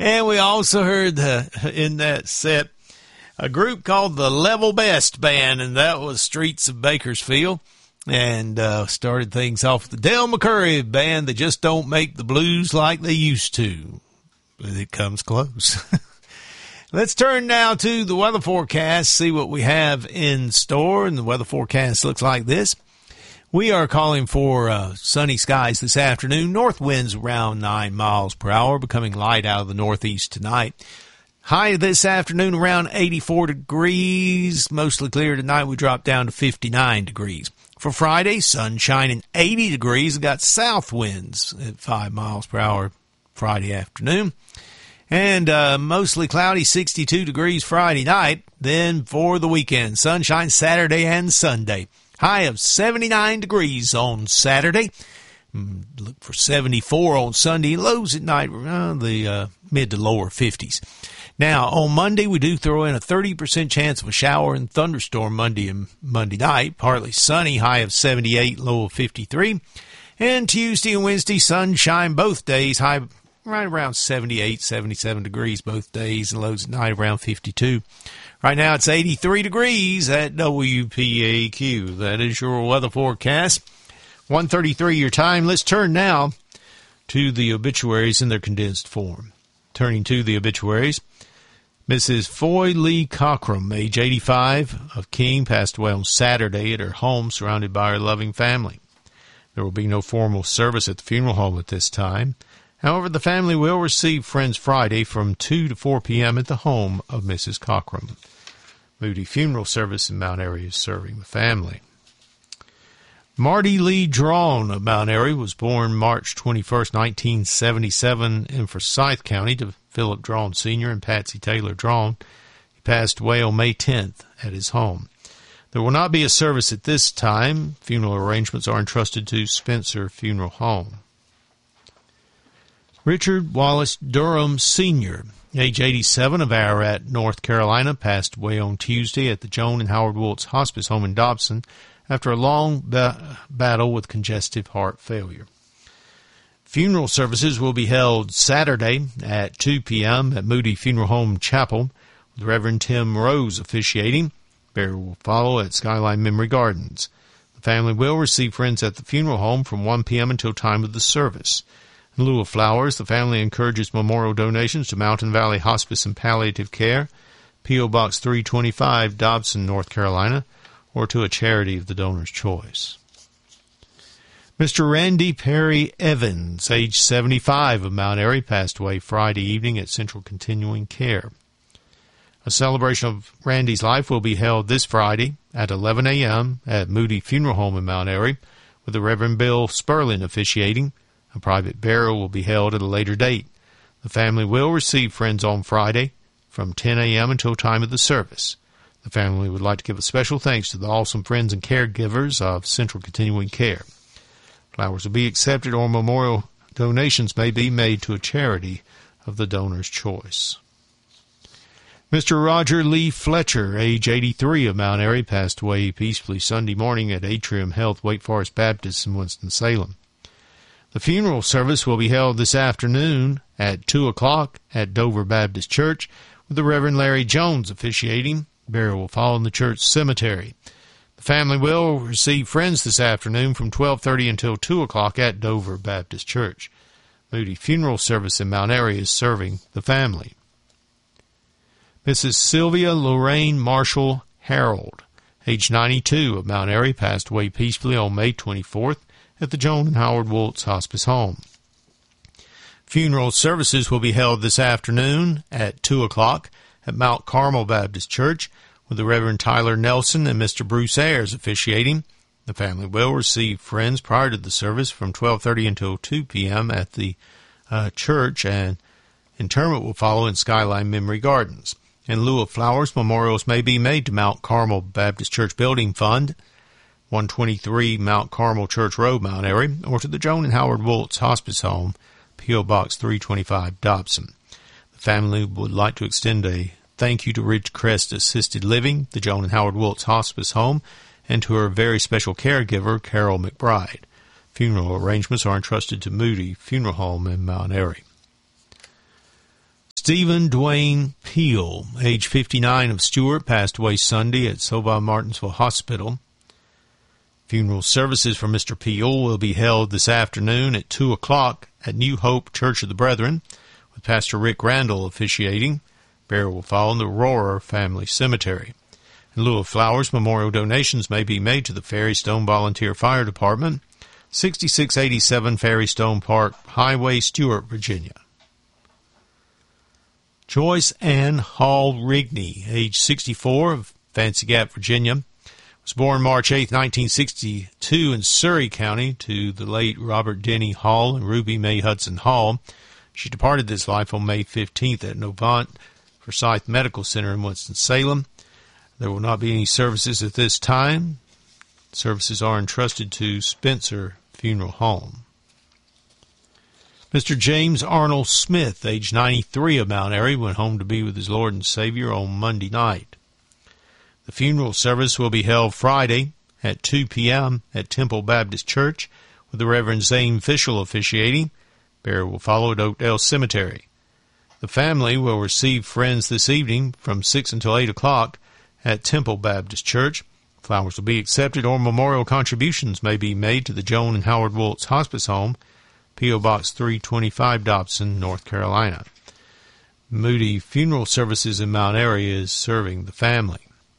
And we also heard in that set a group called the Level Best Band, and that was Streets of Bakersfield. And started things off with the Del McCurry Band. They just don't make the blues like they used to. But it comes close. Let's turn now to the weather forecast, see what we have in store. And the weather forecast looks like this. We are calling for sunny skies this afternoon. North winds around 9 miles per hour, becoming light out of the northeast tonight. High this afternoon around 84 degrees. Mostly clear tonight. We drop down to 59 degrees. For Friday, sunshine and 80 degrees. We've got south winds at 5 miles per hour Friday afternoon. And mostly cloudy, 62 degrees Friday night. Then for the weekend, sunshine Saturday and Sunday. High of 79 degrees on Saturday. Look for 74 on Sunday. Lows at night around the mid to lower 50s. Now, on Monday, we do throw in a 30% chance of a shower and thunderstorm Monday and Monday night. Partly sunny, high of 78, low of 53. And Tuesday and Wednesday, sunshine both days, high right around 78, 77 degrees both days, and lows at night around 52. Right now, it's 83 degrees at WPAQ. That is your weather forecast. 1:33 your time. Let's turn now to the obituaries in their condensed form. Turning to the obituaries, Mrs. Foy Lee Cockrum, age 85, of King, passed away on Saturday at her home, surrounded by her loving family. There will be no formal service at the funeral home at this time. However, the family will receive friends Friday from 2 to 4 p.m. at the home of Mrs. Cockrum. Moody Funeral Service in Mount Airy is serving the family. Marty Lee Drawn of Mount Airy was born March 21st, 1977 in Forsyth County to Philip Drawn Sr. and Patsy Taylor Drawn. He passed away on May 10th at his home. There will not be a service at this time. Funeral arrangements are entrusted to Spencer Funeral Home. Richard Wallace Durham Sr., age 87, of Ararat, North Carolina, passed away on Tuesday at the Joan and Howard Wiltz Hospice Home in Dobson after a long battle with congestive heart failure. Funeral services will be held Saturday at 2 p.m. at Moody Funeral Home Chapel, with Reverend Tim Rose officiating. Burial will follow at Skyline Memory Gardens. The family will receive friends at the funeral home from 1 p.m. until time of the service. In lieu of flowers, the family encourages memorial donations to Mountain Valley Hospice and Palliative Care, P.O. Box 325, Dobson, North Carolina, or to a charity of the donor's choice. Mr. Randy Perry Evans, age 75, of Mount Airy, passed away Friday evening at Central Continuing Care. A celebration of Randy's life will be held this Friday at 11 a.m. at Moody Funeral Home in Mount Airy, with the Reverend Bill Sperlin officiating. A private burial will be held at a later date. The family will receive friends on Friday from 10 a.m. until time of the service. The family would like to give a special thanks to the awesome friends and caregivers of Central Continuing Care. Flowers will be accepted or memorial donations may be made to a charity of the donor's choice. Mr. Roger Lee Fletcher, age 83, of Mount Airy, passed away peacefully Sunday morning at Atrium Health Wake Forest Baptist in Winston-Salem. The funeral service will be held this afternoon at 2 o'clock at Dover Baptist Church, with the Reverend Larry Jones officiating. Burial will follow in the church cemetery. The family will receive friends this afternoon from 12:30 until 2 o'clock at Dover Baptist Church. Moody Funeral Service in Mount Airy is serving the family. Mrs. Sylvia Lorraine Marshall Harold, age 92, of Mount Airy, passed away peacefully on May 24th at the Joan and Howard Wiltz Hospice Home. Funeral services will be held this afternoon at 2 o'clock at Mount Carmel Baptist Church, with the Reverend Tyler Nelson and Mr. Bruce Ayers officiating. The family will receive friends prior to the service from 12:30 until 2 p.m. at the church, and interment will follow in Skyline Memory Gardens. In lieu of flowers, memorials may be made to Mount Carmel Baptist Church Building Fund, 123 Mount Carmel Church Road, Mount Airy, or to the Joan and Howard Wiltz Hospice Home, P.O. Box 325, Dobson. The family would like to extend a thank you to Ridgecrest Assisted Living, the Joan and Howard Wiltz Hospice Home, and to her very special caregiver, Carol McBride. Funeral arrangements are entrusted to Moody Funeral Home in Mount Airy. Stephen Dwayne Peel, age 59, of Stewart, passed away Sunday at Sova Martinsville Hospital. Funeral services for Mr. Peel will be held this afternoon at 2 o'clock at New Hope Church of the Brethren, with Pastor Rick Randall officiating. Burial will follow in the Rohrer Family Cemetery. In lieu of flowers, memorial donations may be made to the Ferry Stone Volunteer Fire Department, 6687 Ferry Stone Park Highway, Stewart, Virginia. Joyce Ann Hall Rigney, age 64, of Fancy Gap, Virginia, was born March 8, 1962 in Surrey County to the late Robert Denny Hall and Ruby Mae Hudson Hall. She departed this life on May 15th at Novant Forsyth Medical Center in Winston-Salem. There will not be any services at this time. Services are entrusted to Spencer Funeral Home. Mr. James Arnold Smith, age 93, of Mount Airy, went home to be with his Lord and Savior on Monday night. The funeral service will be held Friday at 2 p.m. at Temple Baptist Church, with the Reverend Zane Fishel officiating. Burial will follow at Oakdale Cemetery. The family will receive friends this evening from 6 until 8 o'clock at Temple Baptist Church. Flowers will be accepted, or memorial contributions may be made to the Joan and Howard Woltz Hospice Home, P.O. Box 325, Dobson, North Carolina. Moody Funeral Services in Mount Airy is serving the family.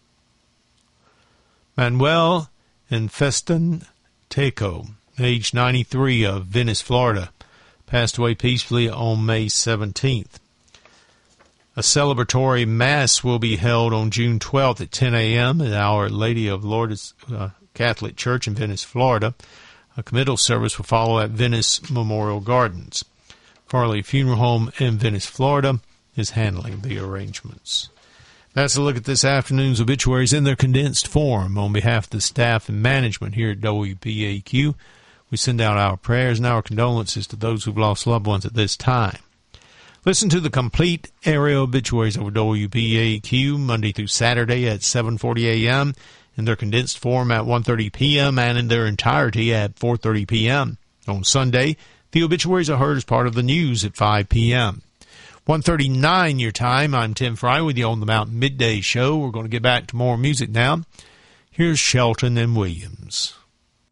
Manuel Infeston Teco, age 93, of Venice, Florida, passed away peacefully on May 17th. A celebratory Mass will be held on June 12th at 10 a.m. at Our Lady of Lourdes Catholic Church in Venice, Florida. A committal service will follow at Venice Memorial Gardens. Farley Funeral Home in Venice, Florida, is handling the arrangements. That's a look at this afternoon's obituaries in their condensed form. On behalf of the staff and management here at WPAQ, we send out our prayers and our condolences to those who've lost loved ones at this time. Listen to the complete area obituaries over WPAQ Monday through Saturday at 7:40 a.m., in their condensed form at 1:30 p.m., and in their entirety at 4:30 p.m. On Sunday, the obituaries are heard as part of the news at 5 p.m. 1:39 your time. I'm Tim Fry with you on the Mountain Midday Show. We're going to get back to more music now. Here's Shelton and Williams.